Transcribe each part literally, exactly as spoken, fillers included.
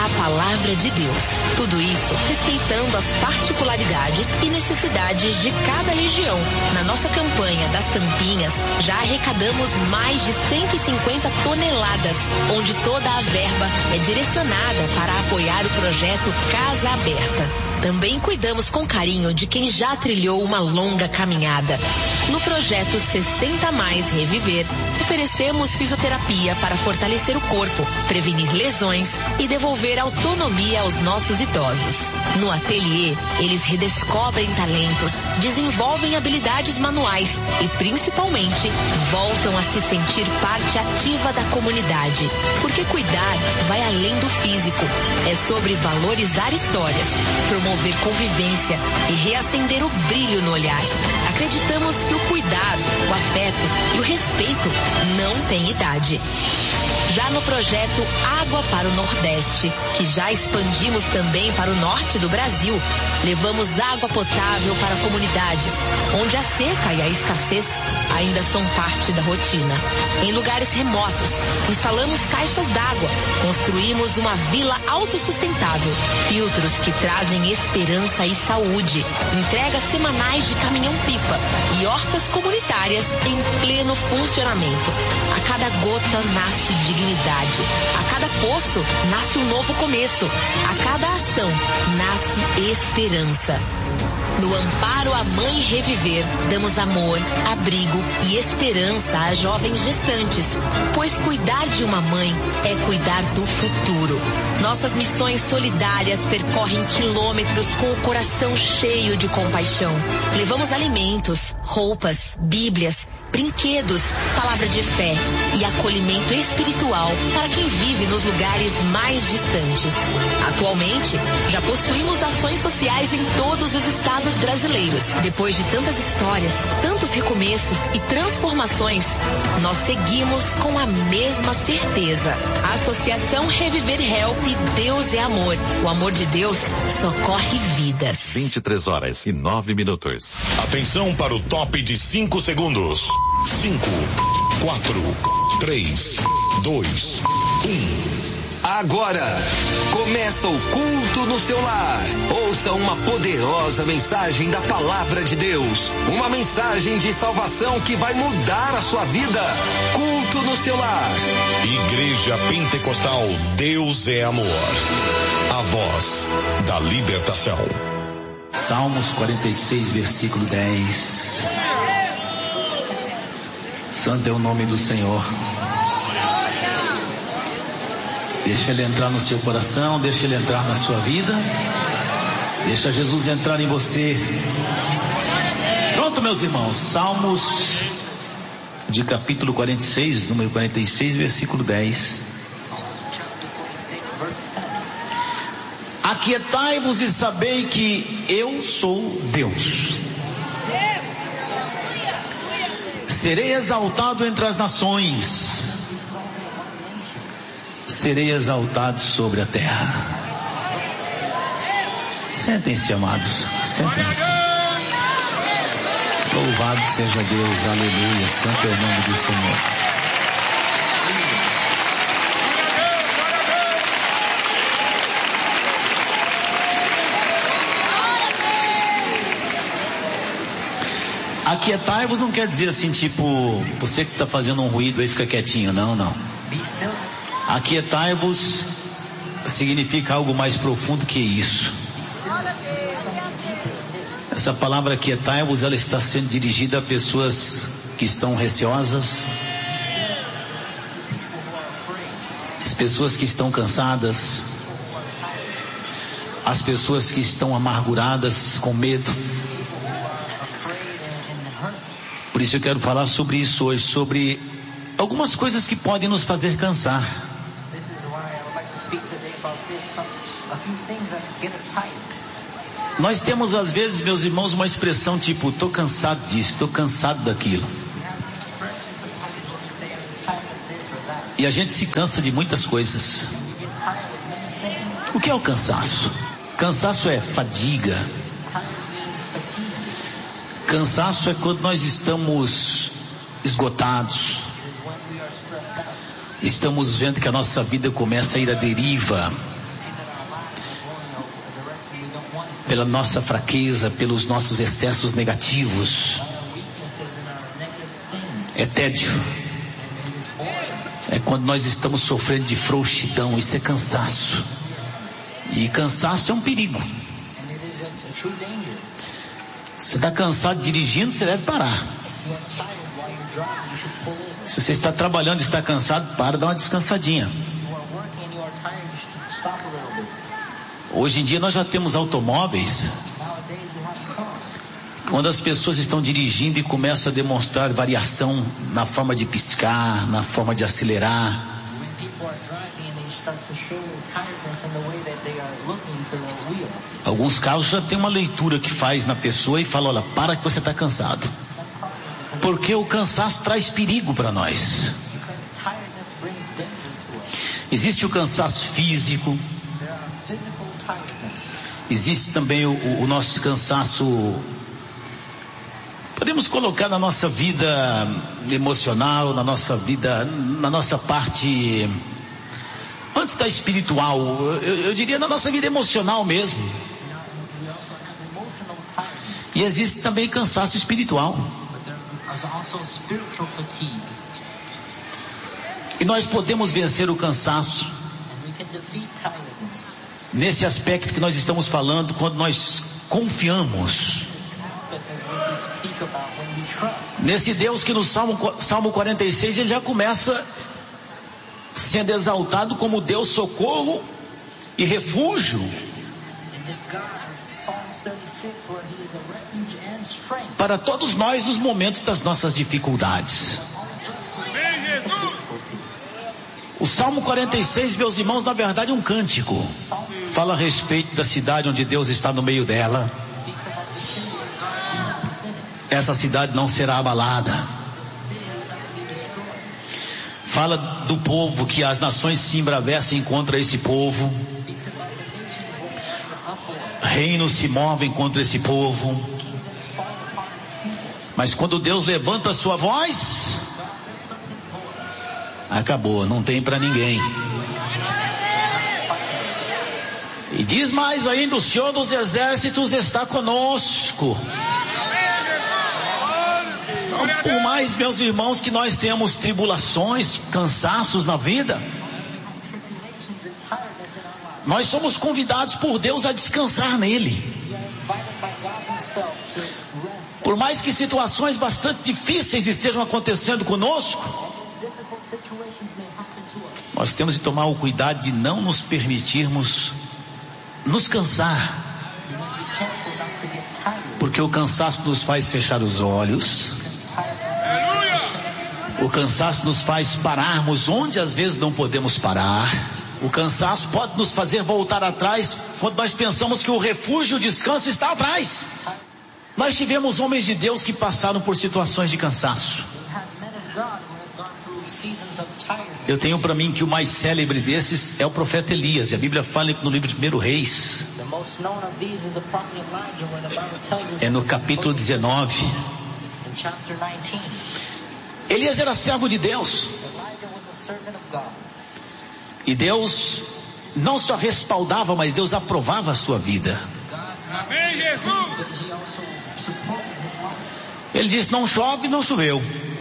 a palavra de Deus. Tudo isso respeitando as particularidades e necessidades de cada região. Na nossa campanha das tampinhas, já arrecadamos mais de cento e cinquenta toneladas, onde toda a verba é direcionada para apoiar o projeto Casa Aberta. Também cuidamos com carinho de quem já trilhou uma longa caminhada. No projeto sessenta mais Reviver, oferecemos fisioterapia para fortalecer o corpo, prevenir lesões e devolver autonomia aos nossos idosos. No ateliê, eles redescobrem talentos, desenvolvem habilidades manuais e, principalmente, voltam a se sentir parte ativa da comunidade. Porque cuidar vai além do físico. É sobre valorizar histórias, promover convivência e reacender o brilho no olhar. Acreditamos que o cuidado, o afeto e o respeito não têm idade. Já no projeto Água para o Nordeste, que já expandimos também para o norte do Brasil, levamos água potável para comunidades, onde a seca e a escassez ainda são parte da rotina. Em lugares remotos, instalamos caixas d'água, construímos uma vila autossustentável, filtros que trazem esperança e saúde, entregas semanais de caminhão-pipa e hortas comunitárias em pleno funcionamento. A cada gota nasce dignidade. A cada poço nasce um novo começo. A cada ação nasce esperança. No Amparo à Mãe Reviver, damos amor, abrigo e esperança a jovens gestantes, pois cuidar de uma mãe é cuidar do futuro. Nossas missões solidárias percorrem quilômetros com o coração cheio de compaixão. Levamos alimentos, roupas, bíblias, brinquedos, palavra de fé e acolhimento espiritual para quem vive nos lugares mais distantes. Atualmente, já possuímos ações sociais em todos os estados brasileiros. Depois de tantas histórias, tantos recomeços e transformações, nós seguimos com a mesma certeza. A Associação Reviver Help, Deus é Amor. O amor de Deus socorre vidas. vinte e três horas e nove minutos. Atenção para o top de cinco segundos. cinco, quatro, três, dois, um. Agora, começa o culto no seu lar. Ouça uma poderosa mensagem da palavra de Deus. Uma mensagem de salvação que vai mudar a sua vida. Culto no seu lar. Igreja Pentecostal Deus é Amor. A voz da libertação. Salmos quarenta e seis, versículo dez. Santo é o nome do Senhor. Deixa Ele entrar no seu coração, deixa Ele entrar na sua vida, deixa Jesus entrar em você. Pronto, meus irmãos, Salmos de capítulo quarenta e seis, número quarenta e seis, versículo dez. Aquietai-vos e sabei que eu sou Deus. Serei exaltado entre as nações. Serei exaltado sobre a terra. Sentem-se, amados, sentem-se. Louvado seja Deus, aleluia, santo é o nome do Senhor. Aquietai-vos não quer dizer assim, tipo, você que está fazendo um ruído aí fica quietinho, não, não. Aquietai-vos significa algo mais profundo que isso. Essa palavra aquietai-vos, ela está sendo dirigida a pessoas que estão receosas, as pessoas que estão cansadas, as pessoas que estão amarguradas, com medo. Por isso eu quero falar sobre isso hoje, sobre algumas coisas que podem nos fazer cansar. Nós temos às vezes, meus irmãos, uma expressão tipo, estou cansado disso, estou cansado daquilo. E a gente se cansa de muitas coisas. O que é o cansaço? Cansaço é fadiga. Cansaço é quando nós estamos esgotados. Estamos vendo que a nossa vida começa a ir à deriva. pela nossa fraqueza, pelos nossos excessos negativos. É tédio. É quando nós estamos sofrendo de frouxidão. Isso é cansaço. E cansaço é um perigo. Se você está cansado dirigindo, você deve parar. Se você está trabalhando e está cansado, para, dá uma descansadinha. Hoje em dia nós já temos automóveis. Quando as pessoas estão dirigindo e começam a demonstrar variação na forma de piscar, na forma de acelerar. Alguns carros já tem uma leitura que faz na pessoa e fala: olha, para que você está cansado. Porque o cansaço traz perigo para nós. Existe o cansaço físico. Existe também o, o, o nosso cansaço. Podemos colocar na nossa vida emocional, na nossa vida, na nossa parte, antes da espiritual, eu, eu diria na nossa vida emocional mesmo. E existe também cansaço espiritual. E nós podemos vencer o cansaço nesse aspecto que nós estamos falando, quando nós confiamos nesse Deus que no Salmo, Salmo quarenta e seis ele já começa sendo exaltado como Deus socorro e refúgio para todos nós nos momentos das nossas dificuldades. O Salmo quarenta e seis, meus irmãos, na verdade é um cântico. Fala a respeito da cidade onde Deus está no meio dela. Essa cidade não será abalada. Fala do povo, que as nações se embravecem contra esse povo. Reinos se movem contra esse povo. Mas quando Deus levanta a sua voz, acabou, não tem para ninguém. E diz mais ainda: o Senhor dos Exércitos está conosco. Não, por mais, meus irmãos, que nós temos tribulações, cansaços na vida, nós somos convidados por Deus a descansar nele. Por mais que situações bastante difíceis estejam acontecendo conosco, nós temos de tomar o cuidado de não nos permitirmos nos cansar, porque o cansaço nos faz fechar os olhos. O cansaço nos faz pararmos onde às vezes não podemos parar. O cansaço pode nos fazer voltar atrás quando nós pensamos que o refúgio, o descanso está atrás. Nós tivemos homens de Deus que passaram por situações de cansaço. Eu tenho para mim que o mais célebre desses é o profeta Elias. E a Bíblia fala no livro de primeiro Reis, é no capítulo dezenove. Elias era servo de Deus. E Deus não só respaldava, mas Deus aprovava a sua vida. Amém, Jesus. Ele disse: não chove, não choveu.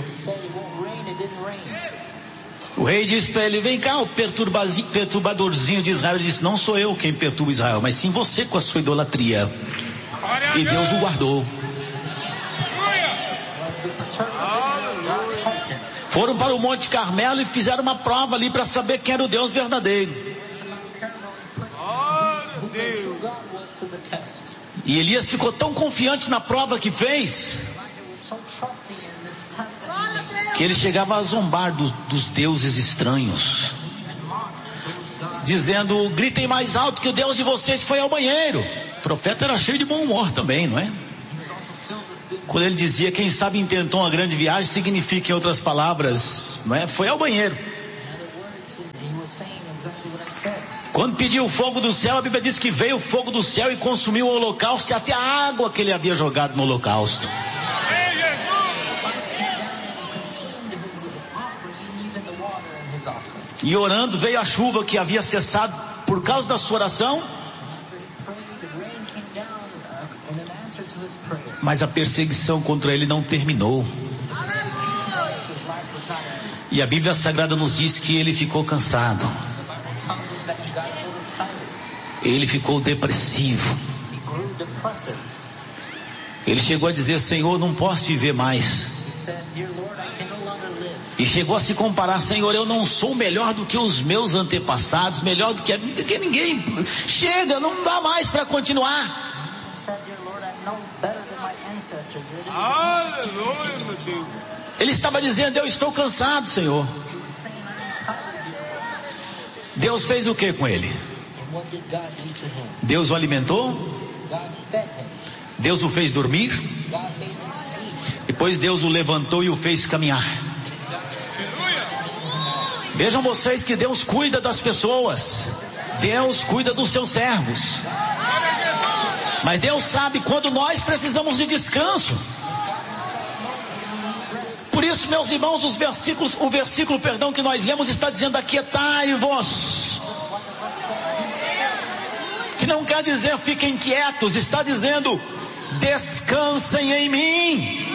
O rei disse para ele: vem cá, o perturbadorzinho de Israel. Ele disse: não sou eu quem perturba Israel, mas sim você com a sua idolatria. E Deus o guardou. Foram para o Monte Carmelo e fizeram uma prova ali para saber quem era o Deus verdadeiro. E Elias ficou tão confiante na prova que fez, que ele chegava a zombar dos, dos deuses estranhos, dizendo: gritem mais alto que o Deus de vocês foi ao banheiro. O profeta era cheio de bom humor também, não é? Quando ele dizia: quem sabe intentou uma grande viagem, significa, em outras palavras, não é? Foi ao banheiro. Quando pediu o fogo do céu, a Bíblia diz que veio o fogo do céu e consumiu o holocausto e até a água que ele havia jogado no holocausto. E orando, veio a chuva que havia cessado por causa da sua oração. Mas a perseguição contra ele não terminou. E a Bíblia Sagrada nos diz que ele ficou cansado. Ele ficou depressivo. Ele chegou a dizer: Senhor, não posso viver mais. E chegou a se comparar: Senhor, eu não sou melhor do que os meus antepassados, melhor do que, do que ninguém. Chega, não dá mais para continuar. Ele estava dizendo: eu estou cansado, Senhor. Deus fez o que com ele? Deus o alimentou? Deus o fez dormir? Depois Deus o levantou e o fez caminhar. Vejam vocês que Deus cuida das pessoas. Deus cuida dos seus servos. Mas Deus sabe quando nós precisamos de descanso. Por isso, meus irmãos, os versículos, o versículo, perdão, que nós lemos está dizendo: aquietai-vos. Que não quer dizer fiquem quietos, está dizendo: descansem em mim.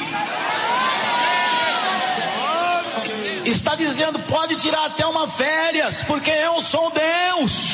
Está dizendo: pode tirar até uma férias, porque eu sou Deus.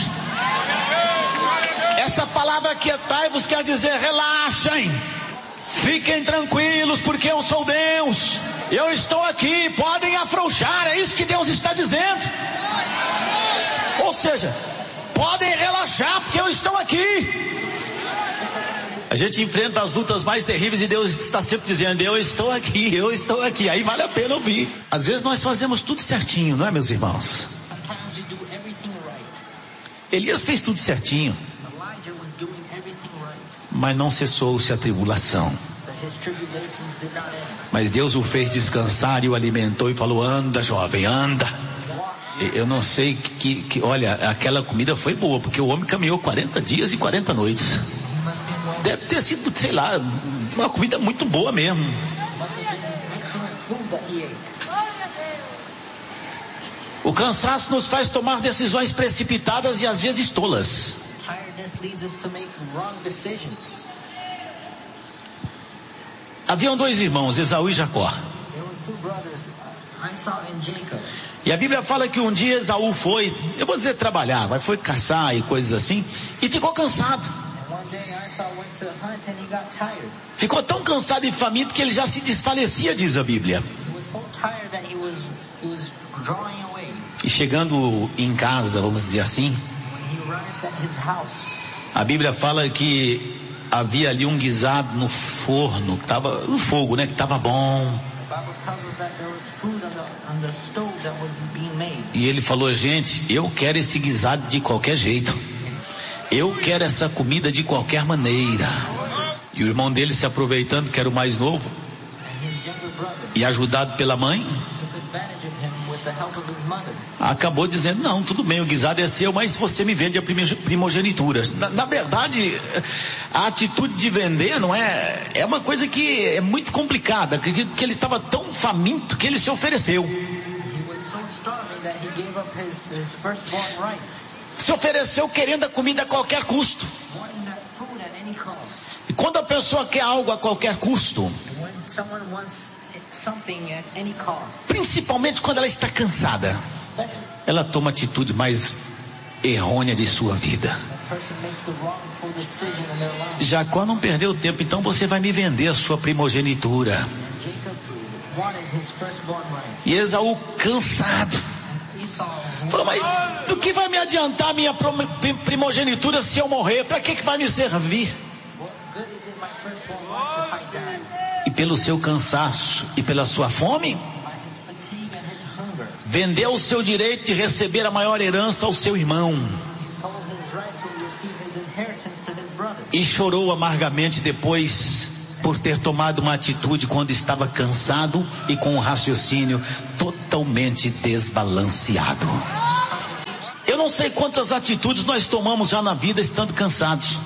Essa palavra aquietai-vos quer dizer: relaxem, fiquem tranquilos, porque eu sou Deus. Eu estou aqui, podem afrouxar, é isso que Deus está dizendo. Ou seja, podem relaxar, porque eu estou aqui. A gente enfrenta as lutas mais terríveis e Deus está sempre dizendo: eu estou aqui, eu estou aqui. Aí vale a pena ouvir. Às vezes nós fazemos tudo certinho, não é, meus irmãos? Elias fez tudo certinho, mas não cessou-se a tribulação. Mas Deus o fez descansar e o alimentou e falou: anda, jovem, anda. Eu não sei que, que, olha, aquela comida foi boa, porque o homem caminhou quarenta dias e quarenta noites. Deve ter sido, sei lá, uma comida muito boa mesmo. O cansaço nos faz tomar decisões precipitadas e às vezes tolas. Haviam dois irmãos, Esaú e Jacó. E a Bíblia fala que um dia Esaú foi, eu vou dizer trabalhar, mas foi caçar e coisas assim, e ficou cansado. Ficou tão cansado e faminto que ele já se desfalecia, diz a Bíblia. E chegando em casa, vamos dizer assim, a Bíblia fala que havia ali um guisado no forno, que tava, no fogo, né, que estava bom. E ele falou: gente, eu quero esse guisado de qualquer jeito. Eu quero essa comida de qualquer maneira. E o irmão dele, se aproveitando, que era o mais novo, e ajudado pela mãe, acabou dizendo: não, tudo bem, o guisado é seu, mas você me vende a primogenitura. Na, na verdade, a atitude de vender não é, é uma coisa que é muito complicada. Acredito que ele estava tão faminto que ele se ofereceu. Se ofereceu querendo a comida a qualquer custo. E quando a pessoa quer algo a qualquer custo, principalmente quando ela está cansada, ela toma a atitude mais errônea de sua vida. Jacó não perdeu tempo: então você vai me vender a sua primogenitura. E Esaú, cansado, falou: mas do que vai me adiantar minha primogenitura se eu morrer? Para que que vai me servir? E pelo seu cansaço e pela sua fome, vendeu o seu direito de receber a maior herança ao seu irmão. E chorou amargamente depois, por ter tomado uma atitude quando estava cansado e com o raciocínio totalmente desbalanceado. Eu não sei quantas atitudes nós tomamos já na vida estando cansados.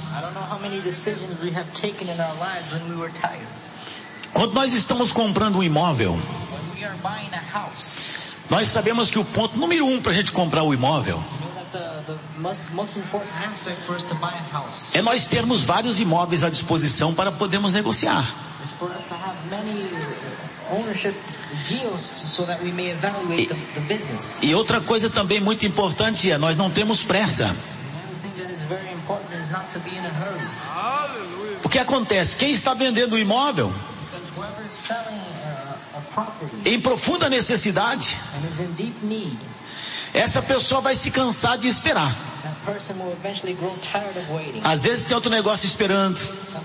Quando nós estamos comprando um imóvel, nós sabemos que o ponto número um para a gente comprar o imóvel é nós termos vários imóveis à disposição para podermos negociar. E, e outra coisa também muito importante é nós não temos pressa. O que acontece? Quem está vendendo o imóvel em profunda necessidade, essa pessoa vai se cansar de esperar. Às vezes tem outro negócio esperando.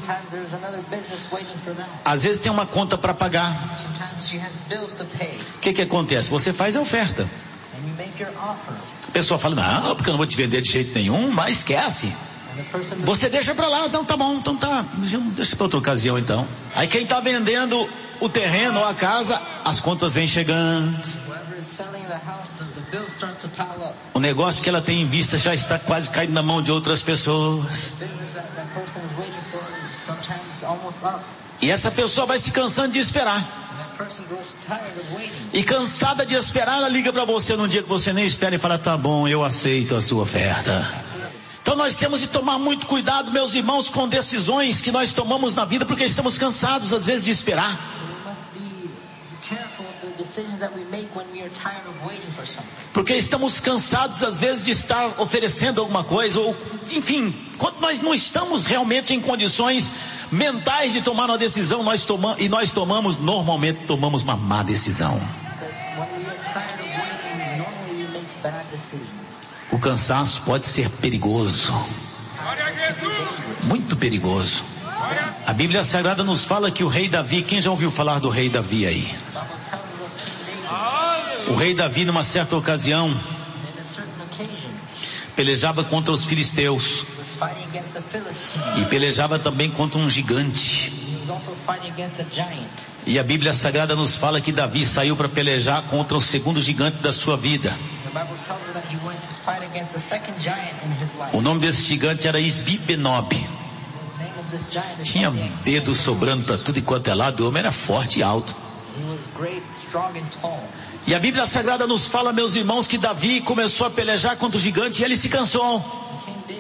Às vezes tem uma conta para pagar. O que que acontece? Você faz a oferta. A pessoa fala, não, porque eu não vou te vender de jeito nenhum, mas esquece. Você deixa para lá, então tá bom, então tá, deixa para outra ocasião então. Aí quem está vendendo o terreno ou a casa, as contas vêm chegando. O negócio que ela tem em vista já está quase caindo na mão de outras pessoas. E essa pessoa vai se cansando de esperar. E cansada de esperar, ela liga para você num dia que você nem espera e fala, tá bom, eu aceito a sua oferta. Então nós temos de tomar muito cuidado, meus irmãos, com decisões que nós tomamos na vida, porque estamos cansados às vezes de esperar. Porque estamos cansados às vezes de estar oferecendo alguma coisa, ou enfim, quando nós não estamos realmente em condições mentais de tomar uma decisão, nós tomamos, e nós tomamos, normalmente tomamos uma má decisão. O cansaço pode ser perigoso, muito perigoso. A Bíblia Sagrada nos fala que o rei Davi, quem já ouviu falar do rei Davi aí? O rei Davi, numa certa ocasião, pelejava contra os filisteus e pelejava também contra um gigante. E a Bíblia Sagrada nos fala que Davi saiu para pelejar contra o segundo gigante da sua vida. O nome desse gigante era Isbi-Benob. Tinha dedos sobrando para tudo e quanto é lado. O homem era forte e alto. E a Bíblia Sagrada nos fala, meus irmãos, que Davi começou a pelejar contra o gigante e ele se cansou.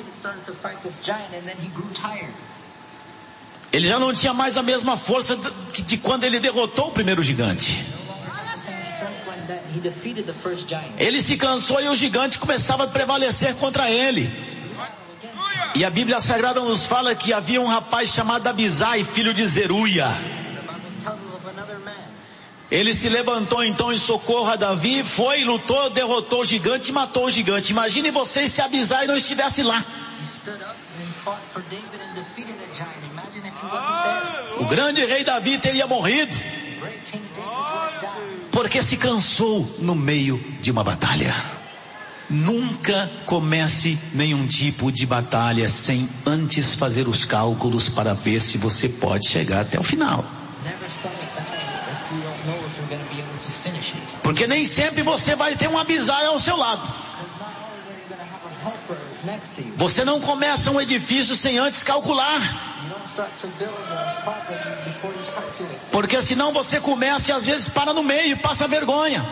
Ele já não tinha mais a mesma força de quando ele derrotou o primeiro gigante. Ele se cansou e o gigante começava a prevalecer contra ele. E a Bíblia Sagrada nos fala que havia um rapaz chamado Abisai, filho de Zeruia. Ele se levantou então em socorro a Davi, foi, lutou, derrotou o gigante e matou o gigante. Imagine vocês se Abisai não estivesse lá. O grande rei Davi teria morrido, porque se cansou no meio de uma batalha. Nunca comece nenhum tipo de batalha sem antes fazer os cálculos para ver se você pode chegar até o final. Porque nem sempre você vai ter um Abisai ao seu lado. Você não começa um edifício sem antes calcular. Porque senão você começa e às vezes para no meio e passa vergonha.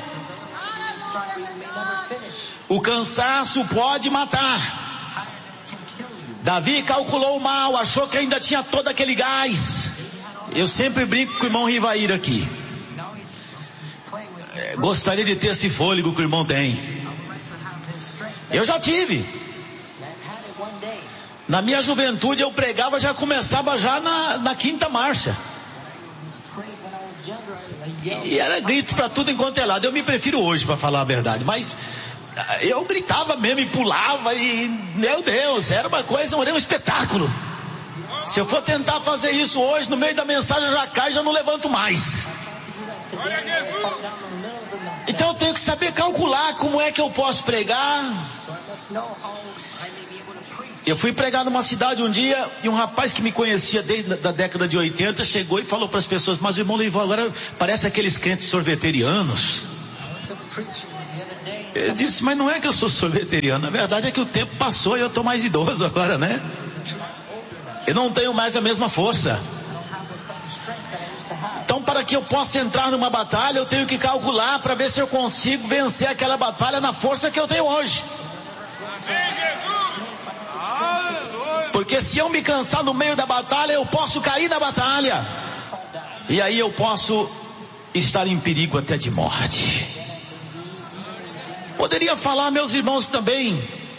O cansaço pode matar. Davi calculou mal, achou que ainda tinha todo aquele gás. Eu sempre brinco com o irmão Rivaíra aqui. É, gostaria de ter esse fôlego que o irmão tem. Eu já tive. Na minha juventude eu pregava, já começava já na, na quinta marcha. E era grito para tudo enquanto é lado. Eu me prefiro hoje, para falar a verdade, mas eu gritava mesmo e pulava e, meu Deus, era uma coisa, era um espetáculo. Se eu for tentar fazer isso hoje, no meio da mensagem eu já caio e já não levanto mais. Então eu tenho que saber calcular como é que eu posso pregar. Eu fui pregar numa cidade um dia e um rapaz que me conhecia desde a década de oitenta chegou e falou para as pessoas: mas o irmão Leival agora parece aqueles crentes sorveterianos. Eu disse: mas não é que eu sou sorveteriano, na verdade é que o tempo passou e eu estou mais idoso agora, né? Eu não tenho mais a mesma força. Então, para que eu possa entrar numa batalha, eu tenho que calcular para ver se eu consigo vencer aquela batalha na força que eu tenho hoje. Porque se eu me cansar no meio da batalha, eu posso cair na batalha. E aí eu posso estar em perigo até de morte. Poderia falar, meus irmãos, também,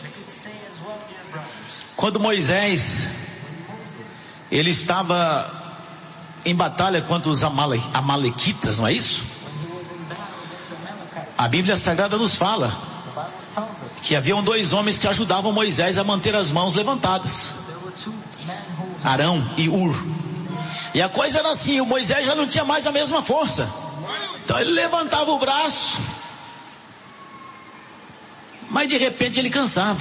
quando Moisés, ele estava em batalha contra os amale, amalequitas, não é isso? A Bíblia Sagrada nos fala que haviam dois homens que ajudavam Moisés a manter as mãos levantadas, Arão e Ur. E a coisa era assim, o Moisés já não tinha mais a mesma força, então ele levantava o braço, mas de repente ele cansava.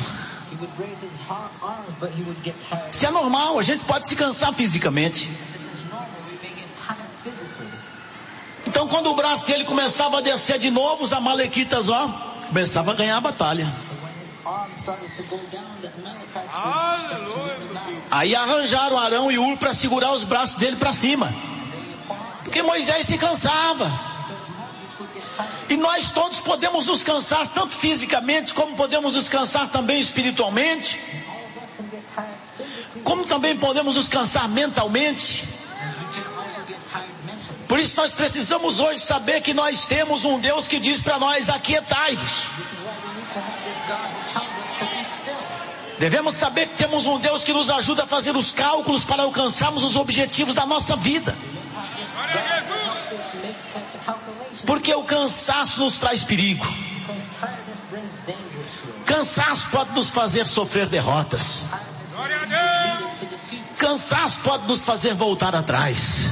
Isso é normal, a gente pode se cansar fisicamente. Então quando o braço dele começava a descer de novo, os amalequitas, ó, começavam a ganhar a batalha. Aí arranjaram Arão e Ur para segurar os braços dele para cima, porque Moisés se cansava. E nós todos podemos nos cansar, tanto fisicamente, como podemos nos cansar também espiritualmente, como também podemos nos cansar mentalmente. Por isso nós precisamos hoje saber que nós temos um Deus que diz para nós: aquietai-vos. Devemos saber que temos um Deus que nos ajuda a fazer os cálculos para alcançarmos os objetivos da nossa vida. Porque o cansaço nos traz perigo. Cansaço pode nos fazer sofrer derrotas. Cansaço pode nos fazer voltar atrás.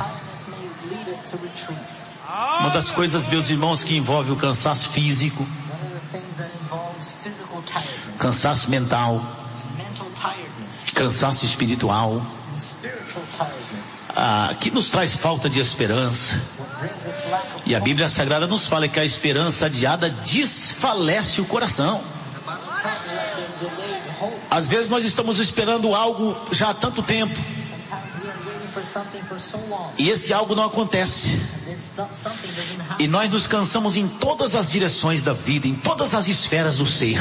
Uma das coisas, meus irmãos, que envolve o cansaço físico, cansaço mental, cansaço espiritual, ah, que nos traz falta de esperança. E a Bíblia Sagrada nos fala que a esperança adiada desfalece o coração. Às vezes nós estamos esperando algo já há tanto tempo, e esse algo não acontece. E nós nos cansamos em todas as direções da vida, em todas as esferas do ser.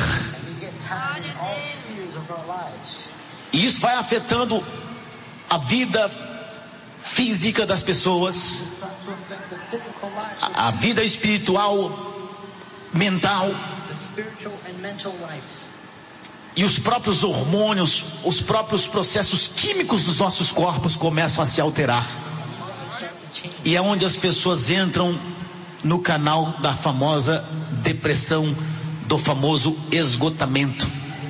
E isso vai afetando a vida física das pessoas, a, a vida espiritual, mental, e os próprios hormônios, os próprios processos químicos dos nossos corpos começam a se alterar. E é onde as pessoas entram no canal da famosa depressão, do famoso esgotamento.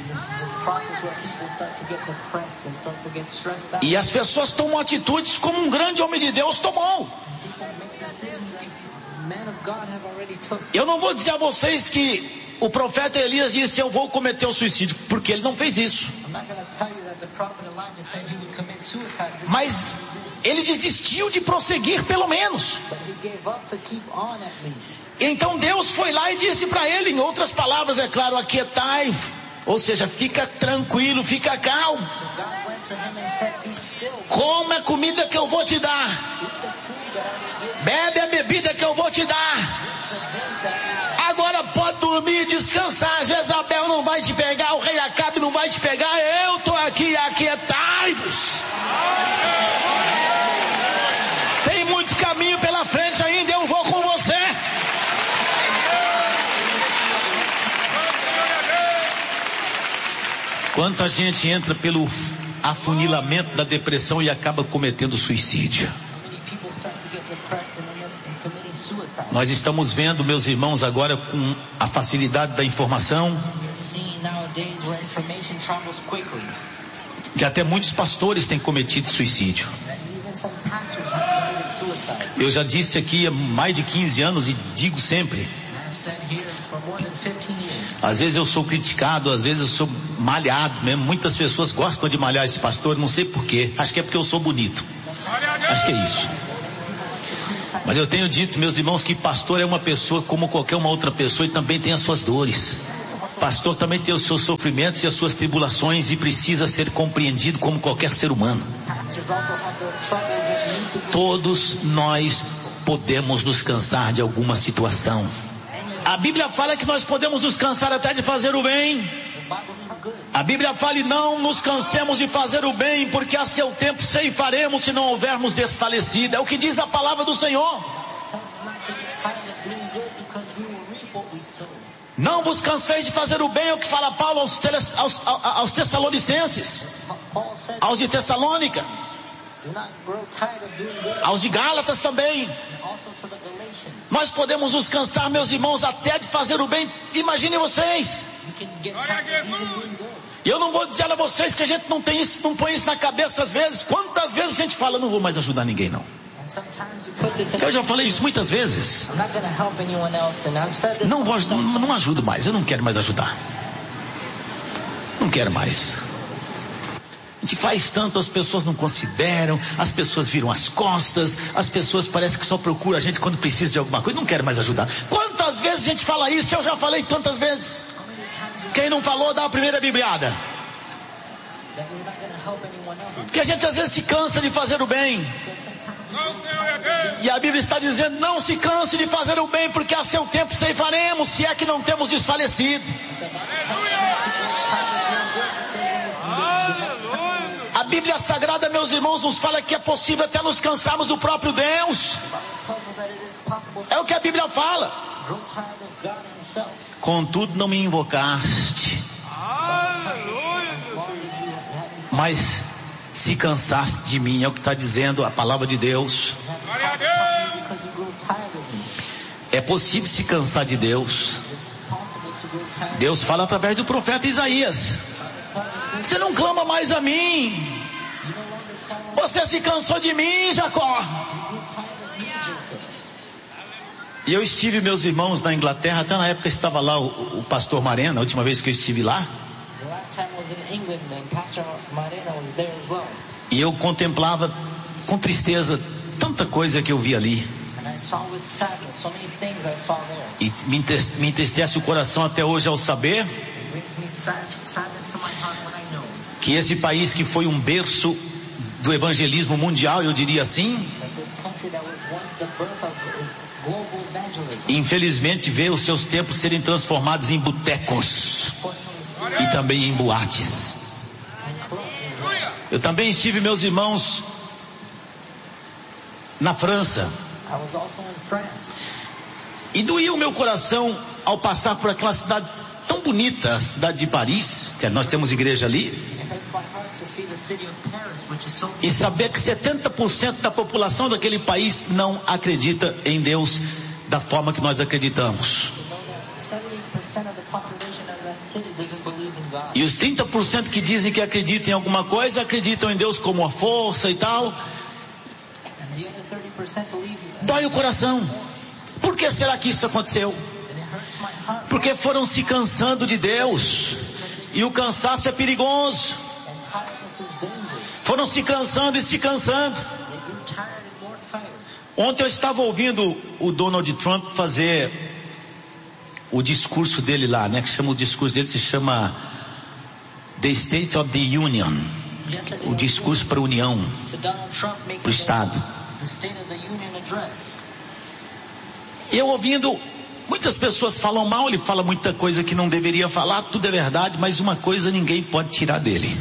E as pessoas tomam atitudes como um grande homem de Deus tomou. Eu não vou dizer a vocês que o profeta Elias disse: eu vou cometer o suicídio, porque ele não fez isso. Mas ele desistiu de prosseguir, pelo menos. Então Deus foi lá e disse para ele, em outras palavras, é claro, aquietai, ou seja, fica tranquilo, fica calmo. Come a comida que eu vou te dar, bebe a bebida que eu vou te dar. Agora pode dormir e descansar. Jezabel não vai te pegar, o rei Acabe não vai te pegar. Eu estou aqui, aquietai-vos. Tem muito caminho pela frente ainda, eu vou com você. Quanta gente entra pelo afunilamento da depressão e acaba cometendo suicídio. Nós estamos vendo, meus irmãos, agora com a facilidade da informação, que até muitos pastores têm cometido suicídio. Eu já disse aqui há mais de quinze anos e digo sempre, às vezes eu sou criticado, às vezes eu sou malhado mesmo. Muitas pessoas gostam de malhar esse pastor, não sei porquê. Acho que é porque eu sou bonito. Acho que é isso. Mas eu tenho dito, meus irmãos, que pastor é uma pessoa como qualquer uma outra pessoa e também tem as suas dores. Pastor também tem os seus sofrimentos e as suas tribulações e precisa ser compreendido como qualquer ser humano. Todos nós podemos nos cansar de alguma situação. A Bíblia fala que nós podemos nos cansar até de fazer o bem. A Bíblia fala: e não nos cansemos de fazer o bem, porque a seu tempo ceifaremos se não houvermos desfalecido. É o que diz a palavra do Senhor. Não vos canseis de fazer o bem, é o que fala Paulo aos, teles, aos, aos, aos Tessalonicenses, aos de Tessalônica, aos de Gálatas também. Nós podemos nos cansar, meus irmãos, até de fazer o bem. Imaginem vocês. E eu não vou dizer a vocês que a gente não tem isso, não põe isso na cabeça às vezes. Quantas vezes a gente fala: não vou mais ajudar ninguém não. Eu já falei isso muitas vezes. Não vou, não, não ajudo mais, eu não quero mais ajudar. Não quero mais. A gente faz tanto, as pessoas não consideram, as pessoas viram as costas, as pessoas parecem que só procuram a gente quando precisa de alguma coisa. Não quero mais ajudar. Quantas vezes a gente fala isso? Eu já falei tantas vezes. Quem não falou, dá a primeira bibliada. Porque a gente às vezes se cansa de fazer o bem. E a Bíblia está dizendo: não se canse de fazer o bem, porque a seu tempo ceifaremos, se é que não temos desfalecido. A Bíblia Sagrada, meus irmãos, nos fala que é possível até nos cansarmos do próprio Deus. É o que a Bíblia fala. Contudo não me invocaste, mas se cansaste de mim. É o que está dizendo a palavra de Deus. É possível se cansar de Deus. Deus fala através do profeta Isaías: você não clama mais a mim, você se cansou de mim, Jacó. E eu estive, meus irmãos, na Inglaterra. Até na época estava lá o, o pastor Marena, a última vez que eu estive lá. E eu contemplava com tristeza tanta coisa que eu vi ali. E me entristece o coração até hoje ao saber que esse país que foi um berço do evangelismo mundial, eu diria assim, infelizmente vê os seus templos serem transformados em botecos e também em boates. Eu também estive, meus irmãos, na França. E doía o meu coração ao passar por aquela cidade tão bonita, a cidade de Paris, que nós temos igreja ali, e saber que setenta por cento da população daquele país não acredita em Deus da forma que nós acreditamos. E os trinta por cento que dizem que acreditam em alguma coisa, acreditam em Deus como a força e tal. Dói o coração. Por que será que isso aconteceu? Porque foram se cansando de Deus. E o cansaço é perigoso. Foram se cansando e se cansando. Ontem eu estava ouvindo o Donald Trump fazer o discurso dele lá, né? Que chama, o discurso dele se chama The State of the Union. O discurso para a União, para o Estado. E eu ouvindo, muitas pessoas falam mal, ele fala muita coisa que não deveria falar, tudo é verdade, mas uma coisa ninguém pode tirar dele.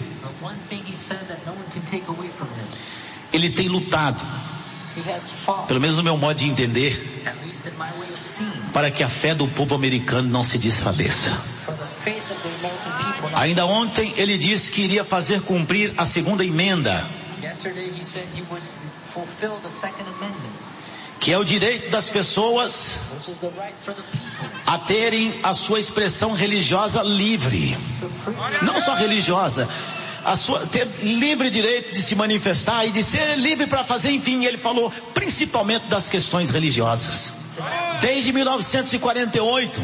Ele tem lutado, pelo menos no meu modo de entender, para que a fé do povo americano não se desfaleça. Ainda ontem ele disse que iria fazer cumprir a segunda emenda, que é o direito das pessoas a terem a sua expressão religiosa livre. Não só religiosa, a sua, ter livre direito de se manifestar e de ser livre para fazer, enfim, ele falou principalmente das questões religiosas. Desde mil novecentos e quarenta e oito,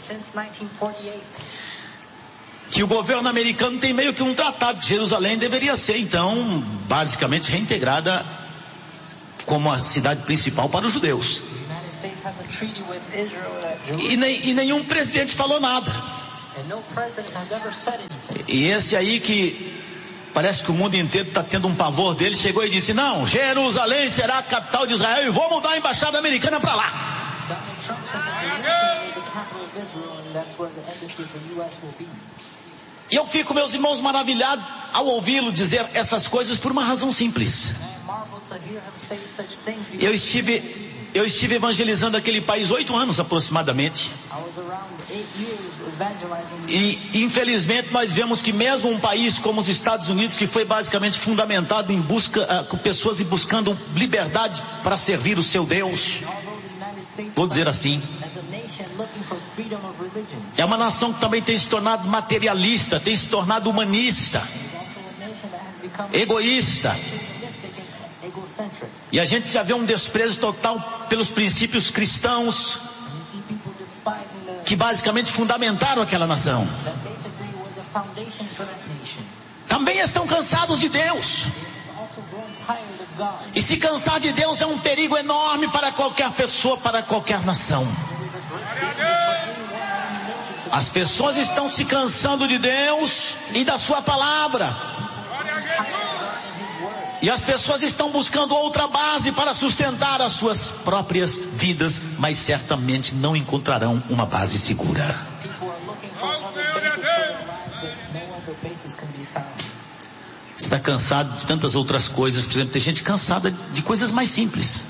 que o governo americano tem meio que um tratado que Jerusalém deveria ser, então, basicamente reintegrada como a cidade principal para os judeus. E, nem, e nenhum presidente falou nada. E esse aí que parece que o mundo inteiro está tendo um pavor dele, chegou e disse: não, Jerusalém será a capital de Israel e vou mudar a embaixada americana para lá. E eu fico, meus irmãos, maravilhado ao ouvi-lo dizer essas coisas por uma razão simples. Eu estive, eu estive evangelizando aquele país oito anos aproximadamente. E infelizmente nós vemos que mesmo um país como os Estados Unidos, que foi basicamente fundamentado em busca, uh, com pessoas buscando liberdade para servir o seu Deus, vou dizer assim, é uma nação que também tem se tornado materialista, tem se tornado humanista, egoísta. E a gente já vê um desprezo total pelos princípios cristãos que basicamente fundamentaram aquela nação. Também estão cansados de Deus. E se cansar de Deus é um perigo enorme para qualquer pessoa, para qualquer nação. As pessoas estão se cansando de Deus e da sua palavra. E as pessoas estão buscando outra base para sustentar as suas próprias vidas, mas certamente não encontrarão uma base segura. Está cansado de tantas outras coisas. Por exemplo, tem gente cansada de coisas mais simples.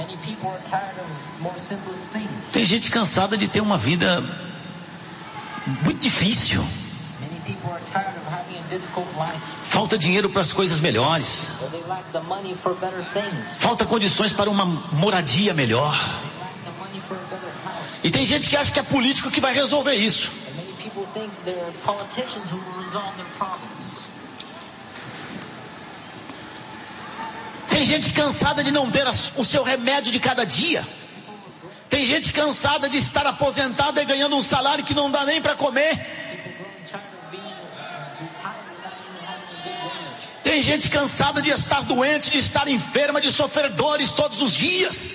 Tem gente cansada de ter uma vida muito difícil. Falta dinheiro para as coisas melhores. Falta condições para uma moradia melhor. E tem gente que acha que é político que vai resolver isso. Tem gente cansada de não ter o seu remédio de cada dia. Tem gente cansada de estar aposentada e ganhando um salário que não dá nem para comer. Tem gente cansada de estar doente, de estar enferma, de sofrer dores todos os dias.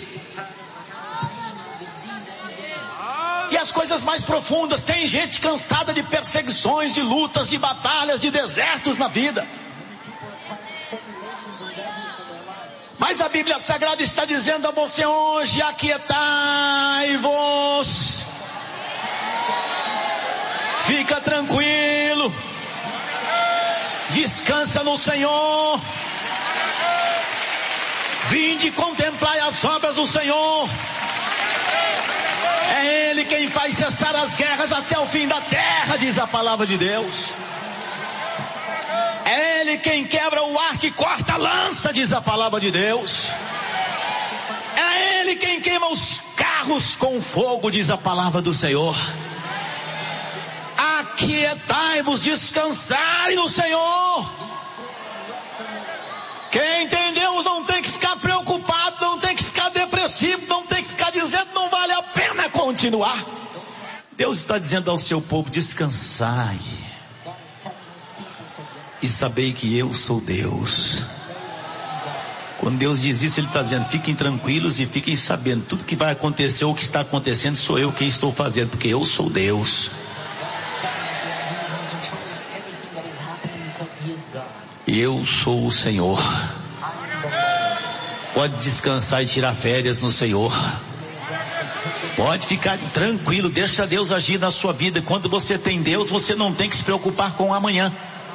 E as coisas mais profundas, tem gente cansada de perseguições, de lutas, de batalhas, de desertos na vida. Mas a Bíblia Sagrada está dizendo a você hoje: aquietai-vos. Fica tranquilo. Descansa no Senhor. Vinde contemplai as obras do Senhor. É Ele quem faz cessar as guerras até o fim da terra, diz a palavra de Deus. É Ele quem quebra o arco e corta a lança, diz a palavra de Deus. É Ele quem queima os carros com fogo, diz a palavra do Senhor. Aquietai-vos, descansai no Senhor. Quem tem Deus não tem que ficar preocupado, não tem que ficar depressivo, não tem que ficar dizendo não vale a pena continuar. Deus está dizendo ao seu povo: descansai e sabei que eu sou Deus. Quando Deus diz isso, Ele está dizendo: fiquem tranquilos e fiquem sabendo, tudo que vai acontecer ou que está acontecendo sou eu quem estou fazendo, porque eu sou Deus. Eu sou o Senhor. Pode descansar e tirar férias no Senhor. Pode ficar tranquilo, deixa Deus agir na sua vida. Quando você tem Deus, você não tem que se preocupar com o amanhã.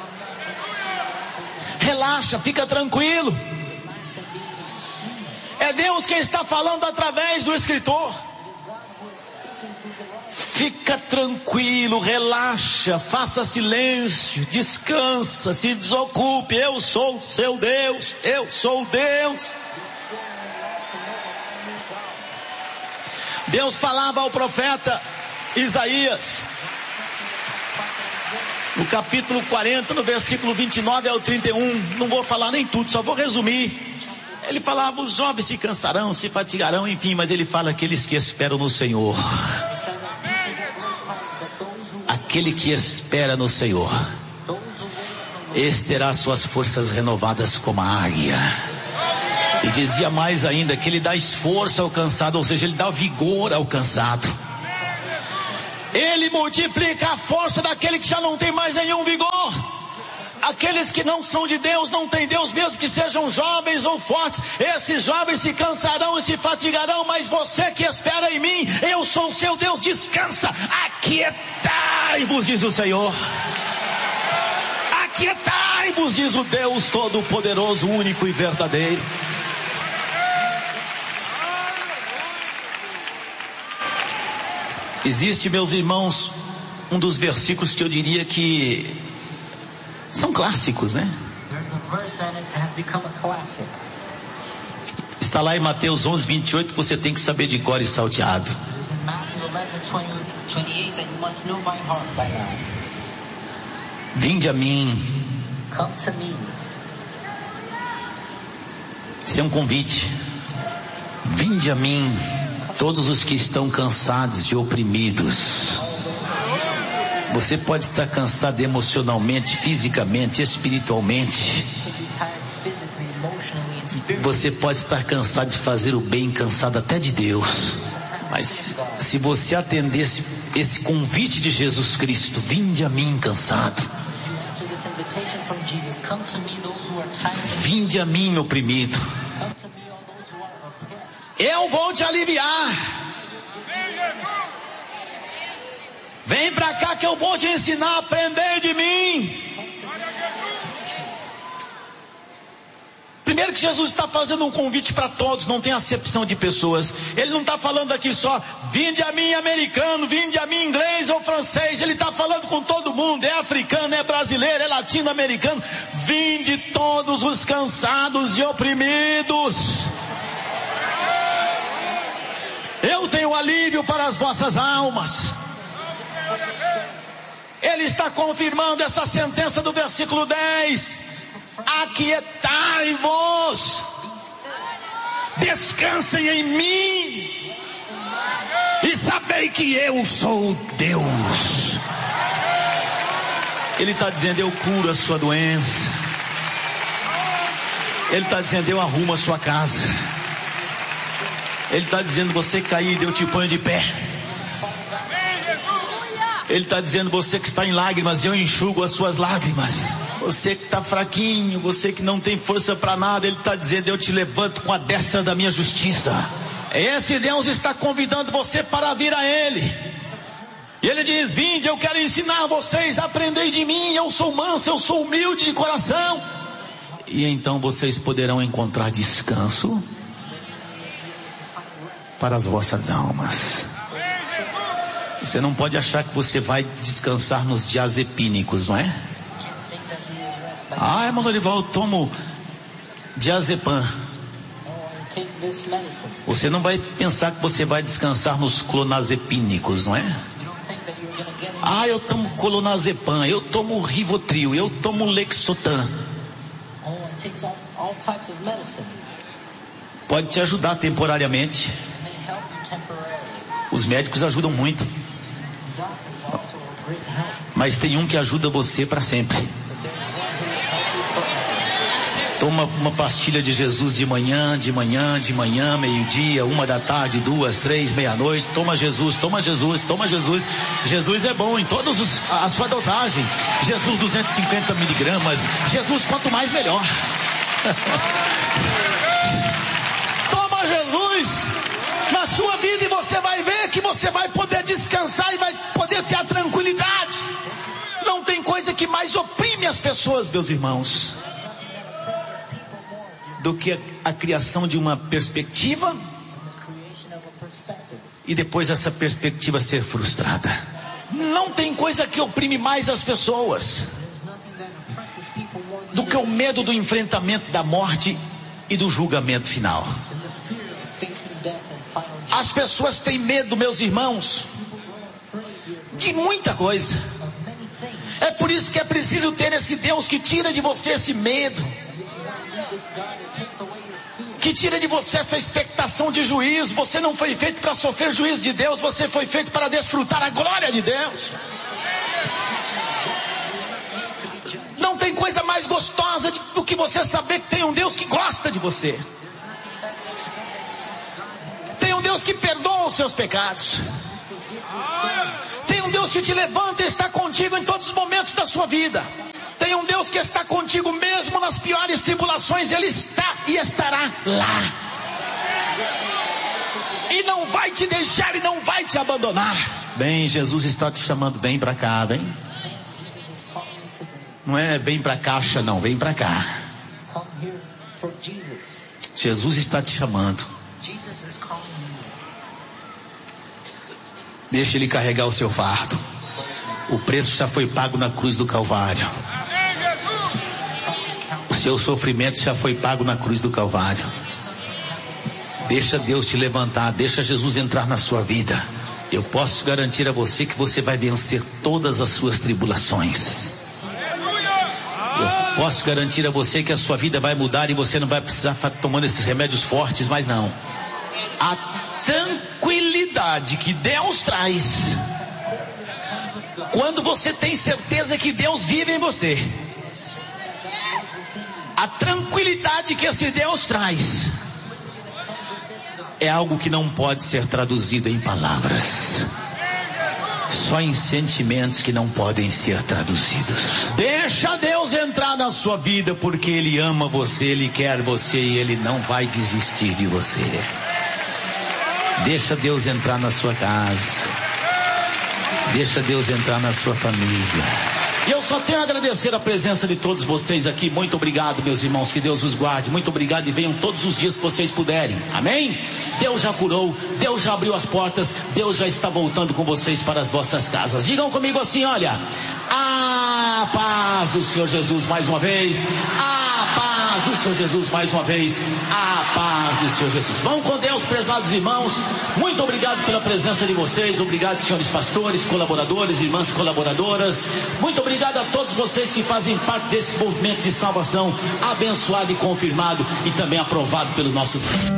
Relaxa, fica tranquilo. É Deus quem está falando através do escritor. Fica tranquilo, relaxa, faça silêncio, descansa, se desocupe. Eu sou seu Deus, eu sou Deus. Deus falava ao profeta Isaías, no capítulo quarenta, no versículo vinte e nove ao trinta e um, não vou falar nem tudo, só vou resumir. Ele falava: os jovens se cansarão, se fatigarão, enfim, mas ele fala: aqueles que esperam no Senhor. Aquele que espera no Senhor, esse terá suas forças renovadas como a águia. E dizia mais ainda que Ele dá esforço ao cansado, ou seja, Ele dá vigor ao cansado. Ele multiplica a força daquele que já não tem mais nenhum vigor. Aqueles que não são de Deus, não tem Deus, mesmo que sejam jovens ou fortes, esses jovens se cansarão e se fatigarão, mas você que espera em mim, eu sou o seu Deus, descansa, aquietai-vos, diz o Senhor. aquietai-vos, diz o Deus Todo-Poderoso, único e verdadeiro. Existe, meus irmãos, um dos versículos que eu diria que são clássicos, né? Está lá em Mateus onze, vinte e oito, você tem que saber de cor e salteado. Vinde a mim. Isso é um convite. Vinde a mim, todos os que estão cansados e oprimidos. Você pode estar cansado emocionalmente, fisicamente, espiritualmente. Você pode estar cansado de fazer o bem, cansado até de Deus. Mas se você atender esse, esse convite de Jesus Cristo, vinde a mim cansado. Vinde a mim oprimido. Eu vou te aliviar. Vem pra cá que eu vou te ensinar a aprender de mim. Primeiro que Jesus está fazendo um convite para todos, não tem acepção de pessoas. Ele não está falando aqui só, vinde a mim americano, vinde a mim inglês ou francês. Ele está falando com todo mundo, é africano, é brasileiro, é latino-americano. Vinde todos os cansados e oprimidos. Eu tenho alívio para as vossas almas. Ele está confirmando essa sentença do versículo dez. Aquietai-vos, descansem em mim e sabei que eu sou Deus. Ele está dizendo, eu curo a sua doença. Ele está dizendo, eu arrumo a sua casa. Ele está dizendo, você caído, eu te ponho de pé. Ele está dizendo, você que está em lágrimas, eu enxugo as suas lágrimas. Você que está fraquinho, você que não tem força para nada, Ele está dizendo, eu te levanto com a destra da minha justiça. Esse Deus está convidando você para vir a Ele. E Ele diz, vinde, eu quero ensinar vocês, aprendei de mim, eu sou manso, eu sou humilde de coração. E então vocês poderão encontrar descanso para as vossas almas. Você não pode achar que você vai descansar nos diazepínicos, não é? Ah, irmão Dorival, eu tomo diazepam. Você não vai pensar que você vai descansar nos clonazepínicos, não é? Ah, eu tomo clonazepam, eu tomo Rivotril, eu tomo Lexotan. Pode te ajudar temporariamente. Os médicos ajudam muito. Mas tem um que ajuda você para sempre. Toma uma pastilha de Jesus de manhã, de manhã, de manhã, meio-dia, uma da tarde, duas, três, meia-noite. Toma Jesus, toma Jesus, toma Jesus. Jesus é bom em todas os, a, a sua dosagem. Jesus duzentos e cinquenta miligramas. Jesus quanto mais melhor. Toma Jesus na sua vida e você vai ver que você vai poder descansar e vai poder ter a tranquilidade. Não tem coisa que mais oprime as pessoas, meus irmãos, do que a, a criação de uma perspectiva e depois essa perspectiva ser frustrada. Não tem coisa que oprime mais as pessoas do que o medo do enfrentamento da morte e do julgamento final. As pessoas têm medo, meus irmãos, de muita coisa. É por isso que é preciso ter esse Deus que tira de você esse medo, que tira de você essa expectação de juízo. Você não foi feito para sofrer juízo de Deus, você foi feito para desfrutar a glória de Deus. Não tem coisa mais gostosa do que você saber que tem um Deus que gosta de você. Tem um Deus que perdoa os seus pecados. Tem um Deus que te levanta e está contigo em todos os momentos da sua vida. Tem um Deus que está contigo mesmo nas piores tribulações. Ele está e estará lá. E não vai te deixar e não vai te abandonar. Bem, Jesus está te chamando bem para cá, bem? Não é vem pra caixa, não, vem pra cá. Jesus está te chamando. Deixa ele carregar o seu fardo. O preço já foi pago na cruz do Calvário. O seu sofrimento já foi pago na cruz do Calvário. Deixa Deus te levantar, deixa Jesus entrar na sua vida. Eu posso garantir a você que você vai vencer todas as suas tribulações. Eu posso garantir a você que a sua vida vai mudar e você não vai precisar estar tomando esses remédios fortes, mas não. A tranquilidade que Deus traz quando você tem certeza que Deus vive em você, a tranquilidade que esse Deus traz é algo que não pode ser traduzido em palavras, só em sentimentos que não podem ser traduzidos. Deixa Deus entrar na sua vida, porque Ele ama você, Ele quer você e Ele não vai desistir de você. Deixa Deus entrar na sua casa, deixa Deus entrar na sua família. E eu só tenho a agradecer a presença de todos vocês aqui. Muito obrigado, meus irmãos, que Deus os guarde. Muito obrigado e venham todos os dias que vocês puderem. Amém? Deus já curou, Deus já abriu as portas, Deus já está voltando com vocês para as vossas casas. Digam comigo assim, olha: a paz do Senhor Jesus mais uma vez, a paz do Senhor Jesus mais uma vez, a paz do Senhor Jesus. Vão com Deus, prezados irmãos. Muito obrigado pela presença de vocês. Obrigado, senhores pastores, colaboradores, irmãs colaboradoras. Muito obrigado Obrigado a todos vocês que fazem parte desse movimento de salvação, abençoado e confirmado e também aprovado pelo nosso Deus.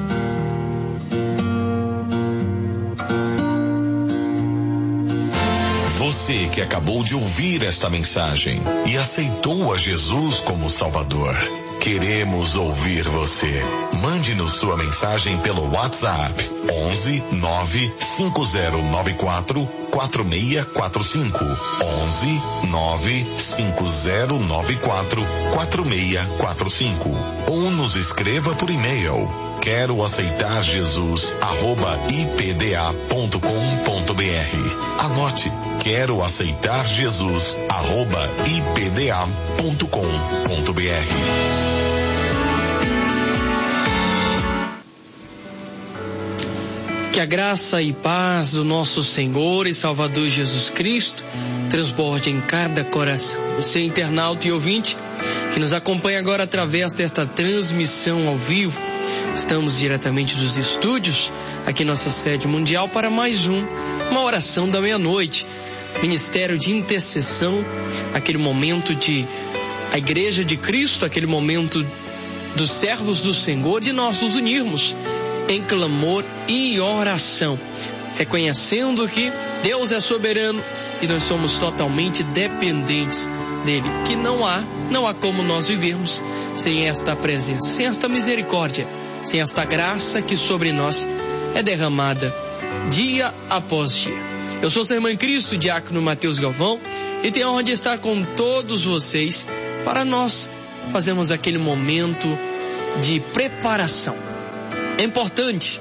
Você que acabou de ouvir esta mensagem e aceitou a Jesus como Salvador, queremos ouvir você. Mande-nos sua mensagem pelo WhatsApp onze nove cinco zero nove quatro quatro seis quatro cinco onze nove cinco zero nove quatro quatro seis quatro cinco ou nos escreva por e-mail quero aceitar Jesus arroba i p d a ponto com ponto b r. Anote: quero aceitar Jesus arroba i p d a ponto com ponto b r. Que a graça e paz do nosso Senhor e Salvador Jesus Cristo transborde em cada coração. Você, internauta e ouvinte, que nos acompanha agora através desta transmissão ao vivo, estamos diretamente dos estúdios, aqui em nossa sede mundial, para mais um, uma oração da meia-noite. Ministério de intercessão, aquele momento de a Igreja de Cristo, aquele momento dos servos do Senhor, de nós nos unirmos em clamor e oração, reconhecendo que Deus é soberano e nós somos totalmente dependentes dele, que não há, não há como nós vivermos sem esta presença, sem esta misericórdia, sem esta graça que sobre nós é derramada dia após dia. Eu sou seu irmão em Cristo, diácono Mateus Galvão, e tenho a honra de estar com todos vocês para nós fazermos aquele momento de preparação. É importante,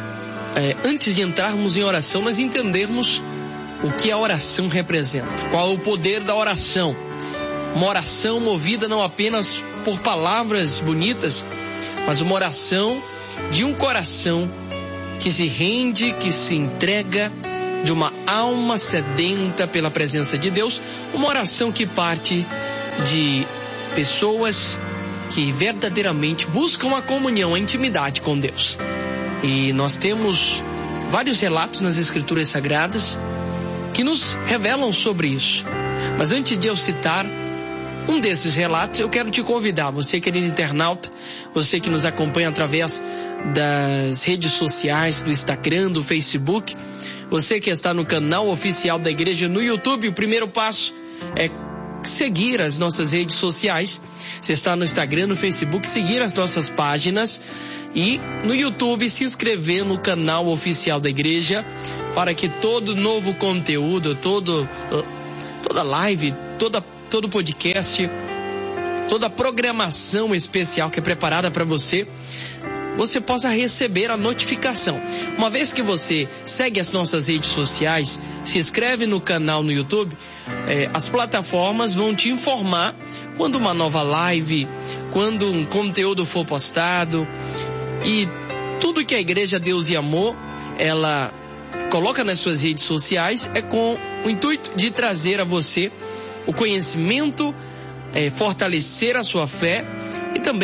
é, antes de entrarmos em oração, nós entendermos o que a oração representa, qual é o poder da oração. Uma oração movida não apenas por palavras bonitas, mas uma oração de um coração que se rende, que se entrega, de uma alma sedenta pela presença de Deus, uma oração que parte de pessoas que verdadeiramente buscam a comunhão, a intimidade com Deus. E nós temos vários relatos nas Escrituras Sagradas que nos revelam sobre isso. Mas antes de eu citar um desses relatos, eu quero te convidar, você querido internauta, você que nos acompanha através das redes sociais, do Instagram, do Facebook, você que está no canal oficial da igreja no YouTube, o primeiro passo é seguir as nossas redes sociais. Você está no Instagram, no Facebook, seguir as nossas páginas e no YouTube se inscrever no canal oficial da igreja para que todo novo conteúdo, todo, toda live, toda, todo podcast, toda programação especial que é preparada para você você possa receber a notificação. Uma vez que você segue as nossas redes sociais, se inscreve no canal no YouTube, eh, as plataformas vão te informar quando uma nova live, quando um conteúdo for postado, e tudo que a Igreja Deus e Amor, ela coloca nas suas redes sociais é com o intuito de trazer a você o conhecimento, eh, fortalecer a sua fé e também